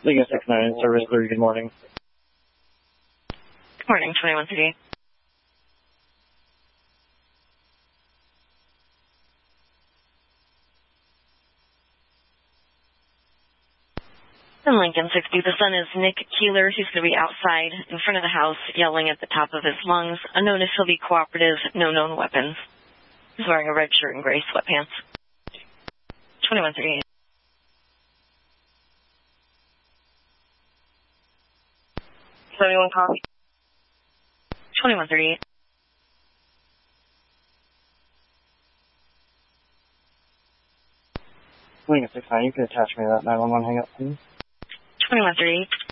Lincoln 69, Service 3, good morning. Good morning, 2138. In Lincoln 60, the son is Nick Keeler. He's going to be outside in front of the house yelling at the top of his lungs. Unknown if he'll be cooperative, no known weapons. He's wearing a red shirt and gray sweatpants. 2138. Anyone copy? 2138. Lincoln 69, you can attach me to that 911 hang up, please. 2138.